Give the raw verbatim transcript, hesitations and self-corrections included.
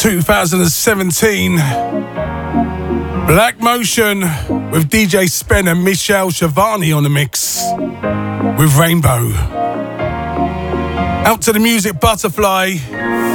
two thousand seventeen. Black Motion with D J Spen and Michelle Shavani on the mix with Rainbow. Out to the music Butterfly.